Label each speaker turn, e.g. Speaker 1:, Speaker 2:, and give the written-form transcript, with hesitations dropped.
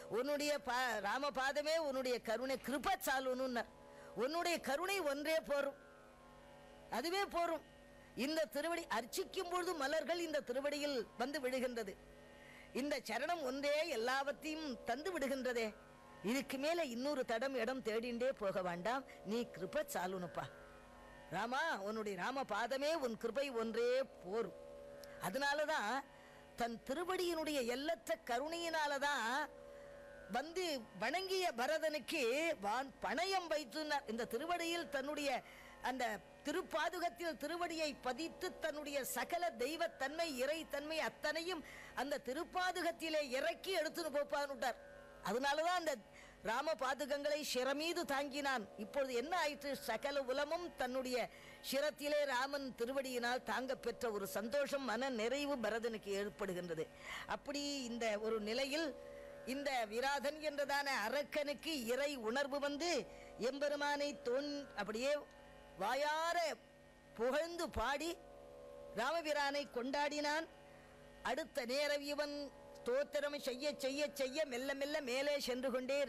Speaker 1: உன்னுடைய ராமபாதமே உன்னுடைய கருணை கிருப சாலுன்னு. உன்னுடைய கருணை ஒன்றே போரும், அதுவே போரும். இந்த திருவடி அர்ச்சிக்கும் பொழுது மலர்கள் இந்த திருவடியில் வந்து விழுகின்றது. இந்த சரணம் ஒன்றே எல்லாவற்றையும் தந்து விடுகின்றதே. இதுக்கு மேல இன்னொரு தடம் இடம் தேடிண்டே போக வேண்டாம். நீ கிருப சாலுனுப்பா ராமா, உன்னுடைய ராம பாதமே உன் கிருபை ஒன்றே போரும். அதனாலதான் தன் திருவடியினுடைய எல்லற்ற கருணையினாலதான் வந்து வணங்கிய பரதனுக்கு வான் பணயம் வைத்துனார். இந்த திருவடியில் தன்னுடைய அந்த திருப்பாதுகத்தில் திருவடியை பதித்து தன்னுடைய சகல தெய்வத்தன்மை இறை தன்மை அத்தனையும் அந்த திருப்பாதுகத்திலே இறக்கி எடுத்துன்னு போப்பான்னுட்டார். அதனாலதான் அந்த ராம பாதுகங்களை சிரமீது தாங்கினான். இப்பொழுது என்ன ஆயிற்று? சகல உலமும் தன்னுடைய சிரத்திலே ராமன் திருவடியினால் தாங்க பெற்ற ஒரு சந்தோஷம், மன நிறைவு பரதனுக்கு ஏற்படுகின்றது. அப்படி இந்த ஒரு நிலையில் இந்த விராதன் என்றதான அரக்கனுக்கு இறை உணர்வு வந்து எம்பெருமானை அப்படியே வாயார புகழ்ந்து பாடி ராமபிரானை கொண்டாடினான். அடுத்த நேரம் இவன் ஸ்தோத்திரம் செய்ய செய்ய செய்ய மெல்ல மெல்ல மேலே சென்று கொண்டே